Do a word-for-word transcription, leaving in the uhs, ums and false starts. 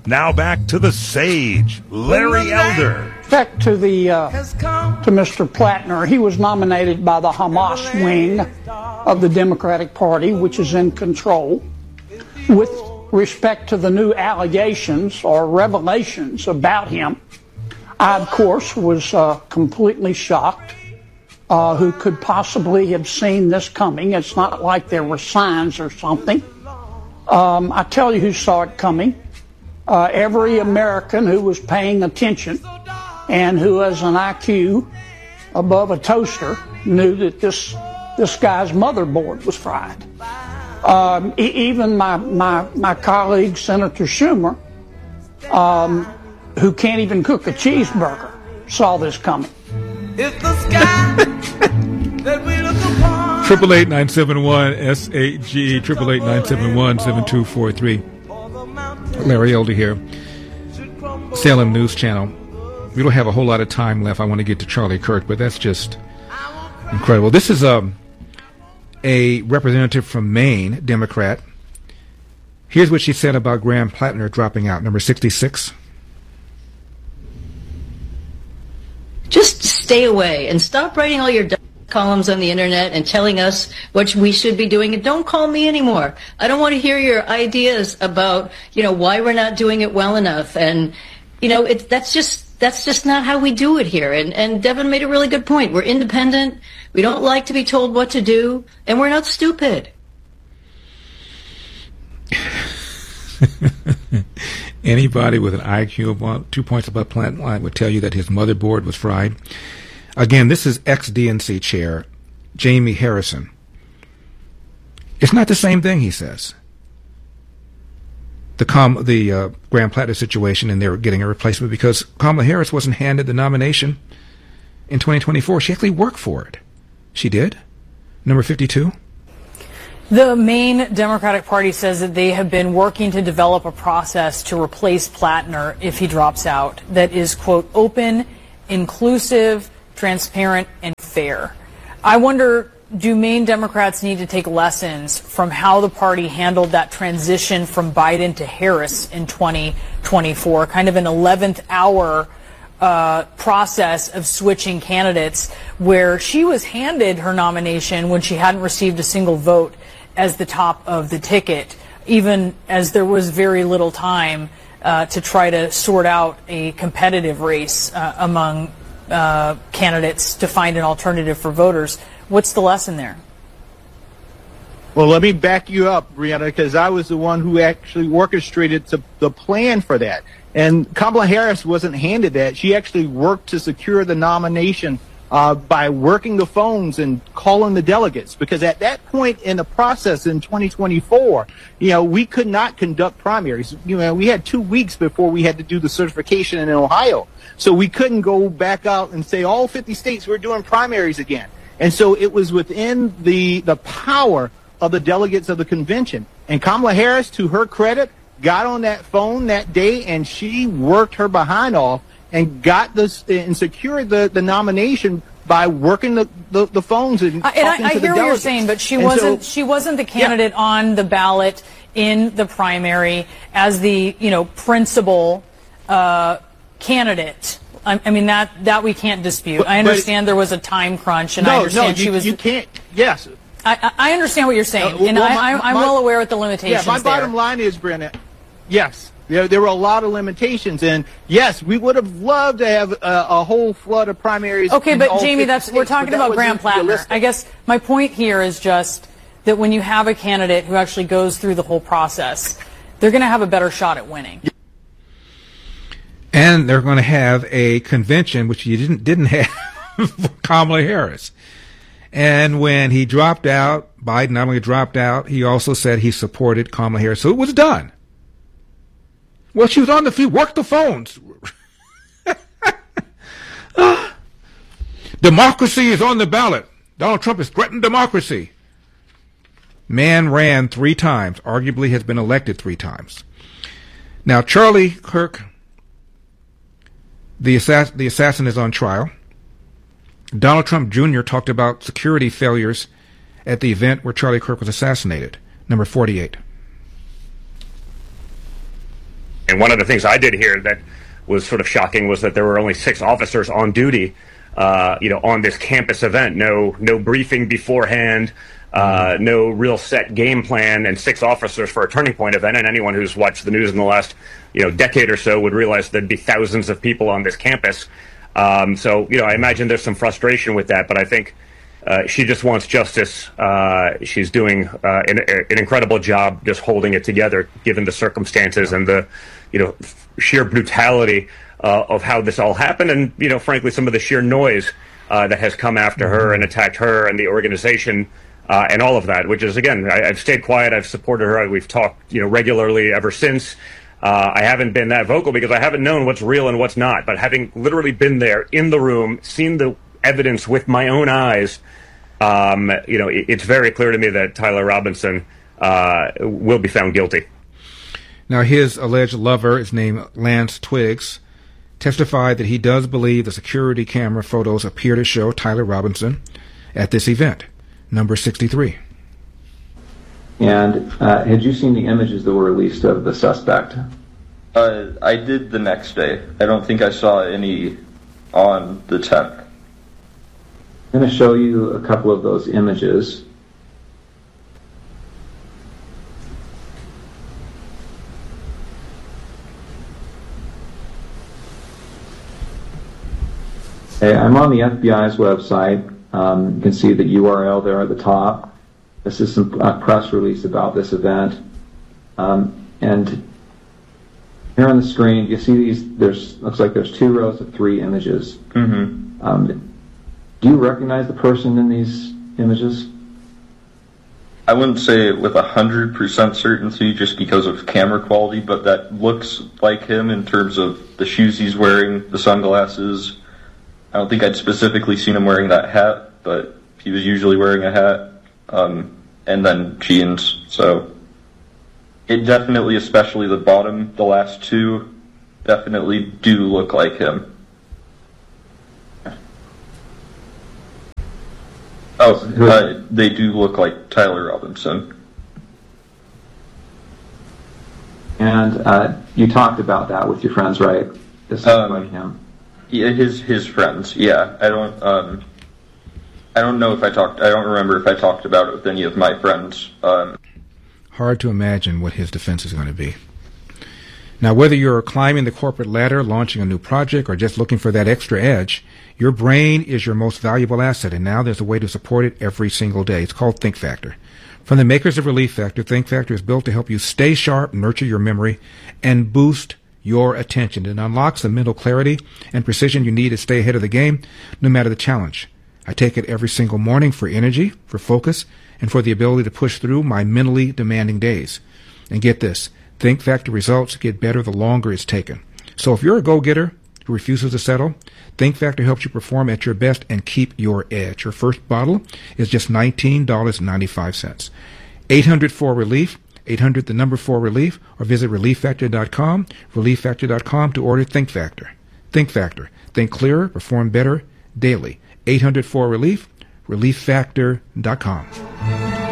Now back to the sage, Larry Elder. Back to the uh, to Mister Plattner. He was nominated by the Hamas wing of the Democratic Party, which is in control. With respect to the new allegations or revelations about him, I, of course, was uh, completely shocked. Uh, who could possibly have seen this coming? It's not like there were signs or something. Um, I tell you who saw it coming. Uh, every American who was paying attention and who has an I Q above a toaster knew that this this guy's motherboard was fried. Um, e- even my, my, my colleague, Senator Schumer, um, who can't even cook a cheeseburger, saw this coming. It's the sky that we look upon. Triple eight nine seven one S A G triple eight nine seven one seven two four three. Larry Elder here, Salem News Channel. We don't have a whole lot of time left. I want to get to Charlie Kirk, but that's just incredible. This is a a representative from Maine, Democrat. Here's what she said about Graham Plattner dropping out, number sixty-six. Just stay away and stop writing all your dumb columns on the internet and telling us what we should be doing, and don't call me anymore. I don't want to hear your ideas about, you know, why we're not doing it well enough. And, you know, it, that's just that's just not how we do it here. And, and Devin made a really good point. We're independent. We don't like to be told what to do, and we're not stupid. Anybody with an I Q of two points above plant line would tell you that his motherboard was fried. Again, this is ex-D N C chair Jamie Harrison. It's not the same thing, he says. The Com- the uh, Graham Plattner situation, and they were getting a replacement because Kamala Harris wasn't handed the nomination in twenty twenty-four. She actually worked for it. She did. Number fifty-two. The Maine Democratic Party says that they have been working to develop a process to replace Plattner if he drops out that is, quote, open, inclusive, transparent, and fair. I wonder, do Maine Democrats need to take lessons from how the party handled that transition from Biden to Harris in twenty twenty-four, kind of an eleventh hour uh, process of switching candidates where she was handed her nomination when she hadn't received a single vote as the top of the ticket, even as there was very little time uh, to try to sort out a competitive race uh, among uh, candidates to find an alternative for voters. What's the lesson there? Well, let me back you up, Brianna, because I was the one who actually orchestrated to, the plan for that. And Kamala Harris wasn't handed that. She actually worked to secure the nomination Uh, by working the phones and calling the delegates, because at that point in the process in twenty twenty-four, you know, we could not conduct primaries. You know, we had two weeks before we had to do the certification in Ohio, so we couldn't go back out and say all fifty states we're doing primaries again. And so it was within the the power of the delegates of the convention. And Kamala Harris, to her credit, got on that phone that day and she worked her behind off and got this and secured the, the nomination by working the, the, the phones and uh, talking and I, I to the hear delegates. what you're saying, but she and wasn't so, she wasn't the candidate yeah. on the ballot in the primary as the you know principal uh, candidate. I, I mean that that we can't dispute. But, I understand there was a time crunch, and no, I understand no, you, she was. You can't. Yes. I, I understand what you're saying, uh, well, and my, I, I'm my, well aware of the limitations. Yeah, my bottom there. line is, Brenna, yes. There, there were a lot of limitations, and yes, we would have loved to have a, a whole flood of primaries. Okay, but Jamie, that's states, we're talking about Graham Plattner. I guess my point here is just that when you have a candidate who actually goes through the whole process, they're going to have a better shot at winning. And they're going to have a convention, which you didn't didn't have for Kamala Harris. And when he dropped out, Biden not only dropped out, he also said he supported Kamala Harris. So it was done. Well, she was on the field, worked the phones. uh, democracy is on the ballot. Donald Trump has threatened democracy. Man ran three times, arguably has been elected three times. Now, Charlie Kirk, the, assass- the assassin, is on trial. Donald Trump Junior talked about security failures at the event where Charlie Kirk was assassinated. Number forty-eight. And one of the things I did hear that was sort of shocking was that there were only six officers on duty, uh, you know, on this campus event. No, no briefing beforehand, uh, no real set game plan, and six officers for a Turning Point event. And anyone who's watched the news in the last, you know, decade or so would realize there'd be thousands of people on this campus. Um, so, you know, I imagine there's some frustration with that, but I think uh, she just wants justice. Uh, she's doing uh, an, an incredible job just holding it together, given the circumstances and the, you know, sheer brutality uh, of how this all happened, and, you know, frankly, some of the sheer noise uh, that has come after her and attacked her and the organization uh, and all of that, which is, again, I, I've stayed quiet. I've supported her. We've talked, you know, regularly ever since. Uh, I haven't been that vocal because I haven't known what's real and what's not. But having literally been there in the room, seen the evidence with my own eyes, um, you know, it, it's very clear to me that Tyler Robinson uh, will be found guilty. Now, his alleged lover is named Lance Twiggs, testified that he does believe the security camera photos appear to show Tyler Robinson at this event, number sixty-three. And uh, had you seen the images that were released of the suspect? Uh, I did the next day. I don't think I saw any on the tenth. I'm going to show you a couple of those images. Okay, I'm on the F B I's website. Um, you can see the U R L there at the top. This is some uh, press release about this event. Um, and here on the screen, you see these, there's, looks like there's two rows of three images. Mm-hmm. Um, do you recognize the person in these images? I wouldn't say it with one hundred percent certainty just because of camera quality, but that looks like him in terms of the shoes he's wearing, the sunglasses. I don't think I'd specifically seen him wearing that hat, but he was usually wearing a hat, um, and then jeans. So it definitely, especially the bottom, the last two, definitely do look like him. Oh, uh, they do look like Tyler Robinson. And uh, you talked about that with your friends, right? This is um, like him. Yeah, his his friends. Yeah, I don't. Um, I don't know if I talked. I don't remember if I talked about it with any of my friends. Um, Hard to imagine what his defense is going to be. Now, whether you're climbing the corporate ladder, launching a new project, or just looking for that extra edge, your brain is your most valuable asset, and now there's a way to support it every single day. It's called Think Factor. From the makers of Relief Factor, Think Factor is built to help you stay sharp, nurture your memory, and boost your attention. It unlocks the mental clarity and precision you need to stay ahead of the game, no matter the challenge. I take it every single morning for energy, for focus, and for the ability to push through my mentally demanding days. And get this, Think Factor results get better the longer it's taken. So if you're a go-getter who refuses to settle, Think Factor helps you perform at your best and keep your edge. Your first bottle is just nineteen dollars and ninety-five cents. eight hundred four relief, eight hundred the number four relief, or visit relief factor dot com, relief factor dot com to order Think Factor. Think Factor. Think clearer, perform better daily. eight hundred four relief, relief factor dot com.